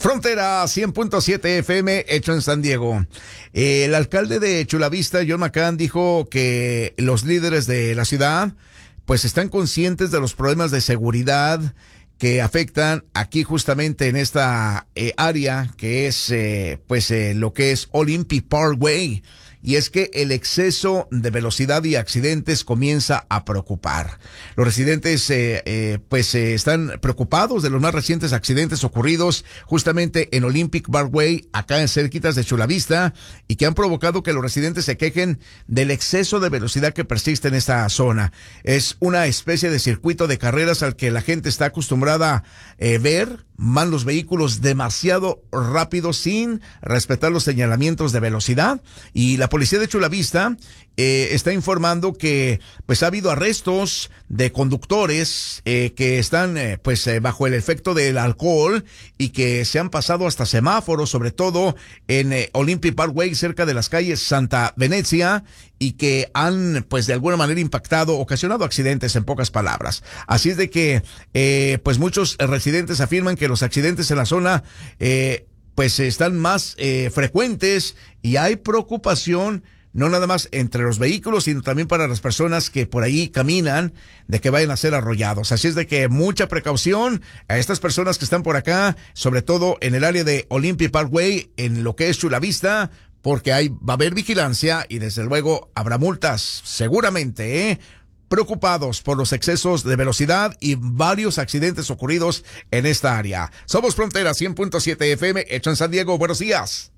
Frontera 100.7 FM, hecho en San Diego. El alcalde de Chula Vista, John McCann, dijo que los líderes de la ciudad pues están conscientes de los problemas de seguridad que afectan aquí justamente en esta área que es lo que es Olympic Parkway. Y es que el exceso de velocidad y accidentes comienza a preocupar. Los residentes están preocupados de los más recientes accidentes ocurridos justamente en Olympic Parkway, acá en cerquitas de Chula Vista, y que han provocado que los residentes se quejen del exceso de velocidad que persiste en esta zona. Es una especie de circuito de carreras al que la gente está acostumbrada a ver. Van los vehículos demasiado rápidos sin respetar los señalamientos de velocidad, y la policía de Chula Vista está informando que pues ha habido arrestos de conductores que están bajo el efecto del alcohol y que se han pasado hasta semáforos, sobre todo en Olympic Parkway, cerca de las calles Santa Venecia, y que han de alguna manera ocasionado accidentes, en pocas palabras. Así es de que muchos residentes afirman que los accidentes en la zona están más frecuentes, y hay preocupación no nada más entre los vehículos, sino también para las personas que por ahí caminan, de que vayan a ser arrollados. Así es de que mucha precaución a estas personas que están por acá, sobre todo en el área de Olympic Parkway, en lo que es Chula Vista, porque ahí va a haber vigilancia y desde luego habrá multas, seguramente, preocupados por los excesos de velocidad y varios accidentes ocurridos en esta área. Somos Frontera 100.7 FM, hecho en San Diego. Buenos días.